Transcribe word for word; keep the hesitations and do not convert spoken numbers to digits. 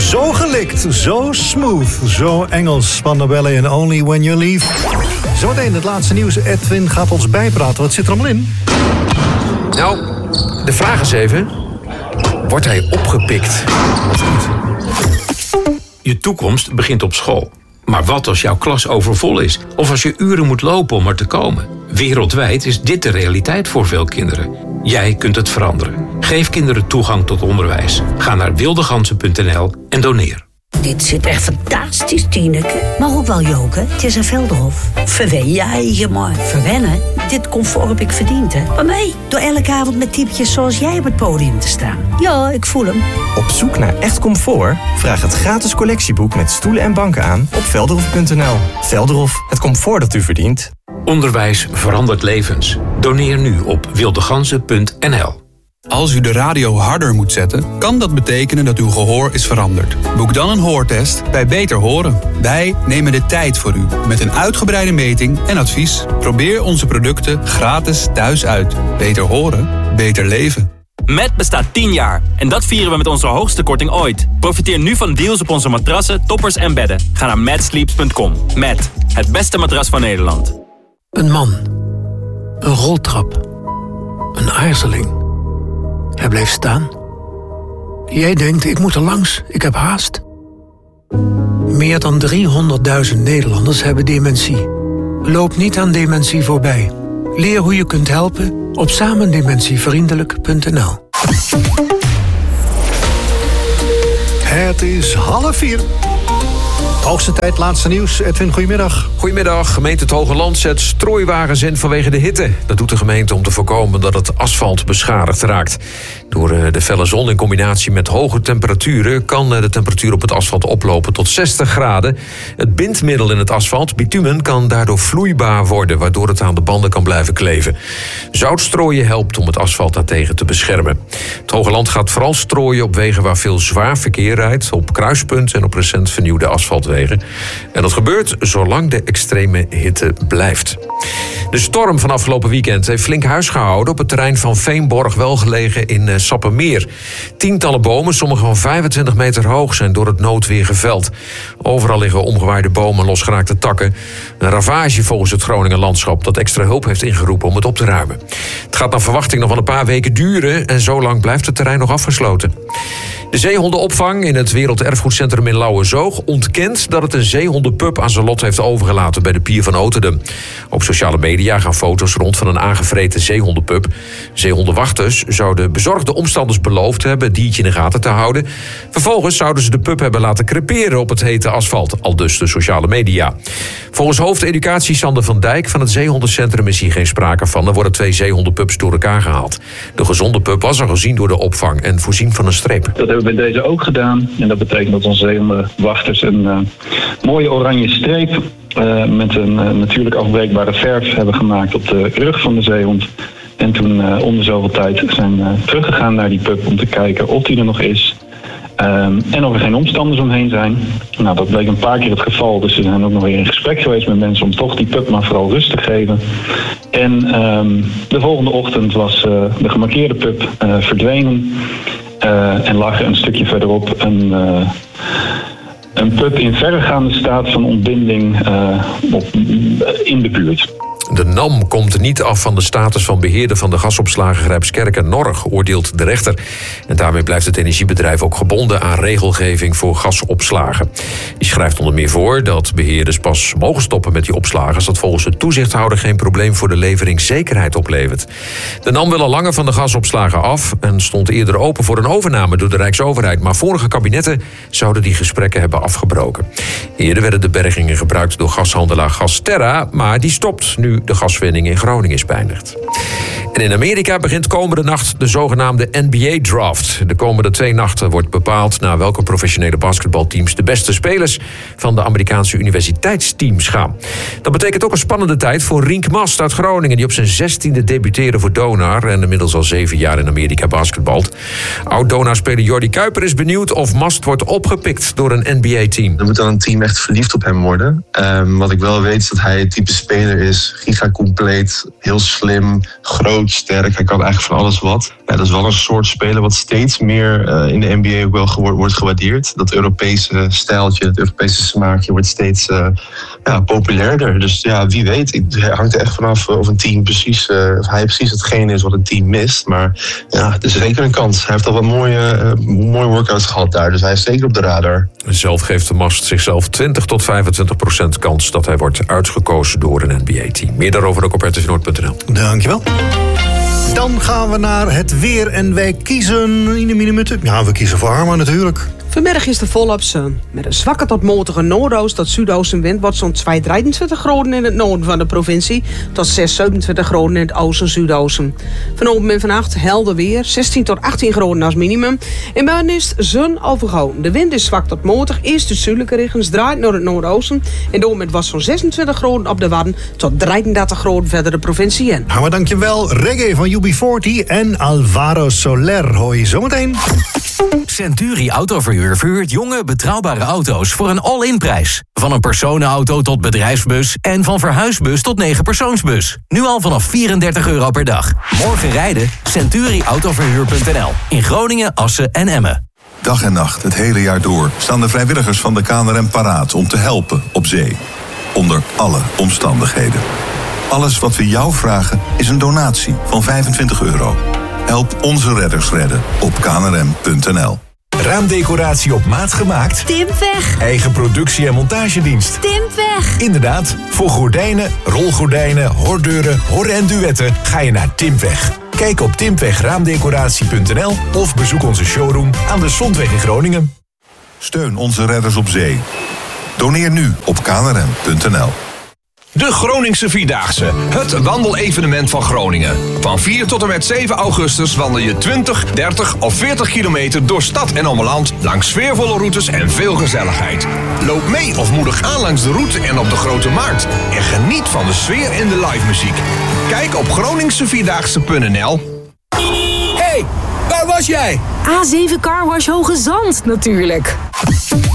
Zo gelikt, zo smooth, zo Engels. Spandau en Only When You Leave. Zometeen het laatste nieuws. Edwin gaat ons bijpraten. Wat zit er allemaal in? Nou, de vraag is even... wordt hij opgepikt? Je toekomst begint op school. Maar wat als jouw klas overvol is? Of als je uren moet lopen om er te komen? Wereldwijd is dit de realiteit voor veel kinderen. Jij kunt het veranderen. Geef kinderen toegang tot onderwijs. Ga naar wildegansen punt n l en doneer. Dit zit echt fantastisch, Tineke. Maar ook wel joken. Het is een Velderhof. Verwen je eigen maar. Verwennen? Dit comfort heb ik verdiend, hè. Maar mij, door elke avond met typetjes zoals jij op het podium te staan. Ja, ik voel hem. Op zoek naar echt comfort? Vraag het gratis collectieboek met stoelen en banken aan op velderhof punt n l. Velderhof, het comfort dat u verdient. Onderwijs verandert levens. Doneer nu op wildegansen punt n l. Als u de radio harder moet zetten, kan dat betekenen dat uw gehoor is veranderd. Boek dan een hoortest bij Beter Horen. Wij nemen de tijd voor u met een uitgebreide meting en advies. Probeer onze producten gratis thuis uit. Beter horen, beter leven. Met bestaat tien jaar en dat vieren we met onze hoogste korting ooit. Profiteer nu van deals op onze matrassen, toppers en bedden. Ga naar mad sleeps punt com. Met het beste matras van Nederland. Een man. Een roltrap. Een aarzeling. Hij bleef staan. Jij denkt, ik moet er langs, ik heb haast. Meer dan driehonderdduizend Nederlanders hebben dementie. Loop niet aan dementie voorbij. Leer hoe je kunt helpen op samendementievriendelijk punt n l. Het is half vier. Hoogste tijd, laatste nieuws. Edwin, goedemiddag. Goedemiddag. Gemeente Het Hoge Land zet strooiwagens in vanwege de hitte. Dat doet de gemeente om te voorkomen dat het asfalt beschadigd raakt. Door de felle zon in combinatie met hoge temperaturen kan de temperatuur op het asfalt oplopen tot zestig graden. Het bindmiddel in het asfalt, bitumen, kan daardoor vloeibaar worden, waardoor het aan de banden kan blijven kleven. Zoutstrooien helpt om het asfalt daartegen te beschermen. Het Hoge Land gaat vooral strooien op wegen waar veel zwaar verkeer rijdt, op kruispunten en op recent vernieuwde asfaltwegen. En dat gebeurt zolang de extreme hitte blijft. De storm van afgelopen weekend heeft flink huis gehouden op het terrein van Veenborg, welgelegen in Sappemeer. Tientallen bomen, sommige van vijfentwintig meter hoog, zijn door het noodweer geveld. Overal liggen omgewaaide bomen en losgeraakte takken. Een ravage volgens het Groninger Landschap dat extra hulp heeft ingeroepen om het op te ruimen. Het gaat naar verwachting nog wel een paar weken duren en zo lang blijft het terrein nog afgesloten. De zeehondenopvang in het Werelderfgoedcentrum in Lauwersoog ontkent dat het een zeehondenpup aan zijn lot heeft overgelaten bij de pier van Oterdum. Op sociale media gaan foto's rond van een aangevreten zeehondenpup. Zeehondenwachters zouden bezorgde omstanders beloofd hebben het diertje in de gaten te houden. Vervolgens zouden ze de pup hebben laten creperen op het hete asfalt, aldus de sociale media. Volgens hoofdeducatie Sander van Dijk van het Zeehondencentrum is hier geen sprake van. Er worden twee zeehondenpups door elkaar gehaald. De gezonde pup was al gezien door de opvang en voorzien van een streep. Dat hebben we bij deze ook gedaan. En dat betekent dat onze zeehondenwachters een uh, mooie oranje streep uh, met een uh, natuurlijk afbreekbare verf hebben gemaakt op de rug van de zeehond. En toen uh, om de zoveel tijd zijn uh, teruggegaan naar die pup om te kijken of die er nog is. Um, en of er geen omstanders omheen zijn. Nou, dat bleek een paar keer het geval. Dus we zijn ook nog weer in gesprek geweest met mensen om toch die pup maar vooral rust te geven. En um, de volgende ochtend was uh, de gemarkeerde pup uh, verdwenen. Uh, en lag er een stukje verderop een, uh, een pup in verregaande staat van ontbinding uh, op, in de buurt. De N A M komt niet af van de status van beheerder van de gasopslagen Grijpskerk en Norg, oordeelt de rechter. En daarmee blijft het energiebedrijf ook gebonden aan regelgeving voor gasopslagen. Die schrijft onder meer voor dat beheerders pas mogen stoppen met die opslagen als dat volgens de toezichthouder geen probleem voor de leveringszekerheid oplevert. De N A M wil al langer van de gasopslagen af en stond eerder open voor een overname door de Rijksoverheid, maar vorige kabinetten zouden die gesprekken hebben afgebroken. Eerder werden de bergingen gebruikt door gashandelaar Gasterra, maar die stopt nu de gaswinning in Groningen is beëindigd. En in Amerika begint komende nacht de zogenaamde N B A-draft. De komende twee nachten wordt bepaald naar welke professionele basketbalteams de beste spelers van de Amerikaanse universiteitsteams gaan. Dat betekent ook een spannende tijd voor Rienk Mast uit Groningen, die op zijn zestiende debuteerde voor Donar en inmiddels al zeven jaar in Amerika basketbalt. Oud-Donar-speler Jordi Kuiper is benieuwd of Mast wordt opgepikt door een N B A-team. Er moet dan een team echt verliefd op hem worden. Um, wat ik wel weet is dat hij het type speler is gigacompleet, heel slim, groot, sterk. Hij kan eigenlijk van alles wat. Ja, dat is wel een soort speler wat steeds meer uh, in de N B A ook wel gewo- wordt gewaardeerd. Dat Europese stijltje, het Europese smaakje wordt steeds uh, ja, populairder. Dus ja, wie weet. Het hangt er echt vanaf of een team precies, uh, of hij precies hetgene is wat een team mist. Maar ja, het is zeker een kans. Hij heeft al wat mooie, uh, mooie workouts gehad daar. Dus hij is zeker op de radar. Zelf geeft de Mast zichzelf twintig tot vijfentwintig procent kans dat hij wordt uitgekozen door een N B A-team. Meer daarover ook op r t v noord punt n l. Dankjewel. Dan gaan we naar het weer en wij kiezen in de minuten. Ja, we kiezen voor Harma natuurlijk. Vanmiddag is de volop zon. Met een zwakke tot matige noordoost tot zuidoostenwind wordt zo'n twee komma drieëntwintig graden in het noorden van de provincie tot zes komma zevenentwintig graden in het oosten en zuidoosten. Vanavond en vannacht helder weer, zestien tot achttien graden als minimum. En morgen is zon overgoten. De wind is zwak tot matig, eerst de zuidelijke richtings draait naar het noordoosten. En door met was zo'n zesentwintig graden op de Wadden tot drieëndertig graden verder de provincie in. Harma, dankjewel. Reggae van U B veertig en Alvaro Soler. Hoor je zometeen. Century Autoverhuur verhuurt jonge, betrouwbare auto's voor een all-in prijs. Van een personenauto tot bedrijfsbus en van verhuisbus tot negen persoonsbus. Nu al vanaf vierendertig euro per dag. Morgen rijden, century autoverhuur punt n l. In Groningen, Assen en Emmen. Dag en nacht, het hele jaar door, staan de vrijwilligers van de K N R M paraat om te helpen op zee. Onder alle omstandigheden. Alles wat we jou vragen is een donatie van vijfentwintig euro. Help onze redders redden op k n r m punt n l. Raamdecoratie op maat gemaakt? Timpweg. Eigen productie- en montagedienst? Timpweg. Inderdaad, voor gordijnen, rolgordijnen, hordeuren, hor- en duetten ga je naar Timpweg. Kijk op timpweg raamdecoratie punt n l of bezoek onze showroom aan de Zondweg in Groningen. Steun onze redders op zee. Doneer nu op k n r m punt n l. De Groningse Vierdaagse, het wandelevenement van Groningen. Van vier tot en met zeven augustus wandel je twintig, dertig of veertig kilometer door stad en omland langs sfeervolle routes en veel gezelligheid. Loop mee of moedig aan langs de route en op de Grote Markt. En geniet van de sfeer en de live muziek. Kijk op groningse vierdaagse punt n l. Hey, waar was jij? A zeven Car Wash Hoge Zand, natuurlijk.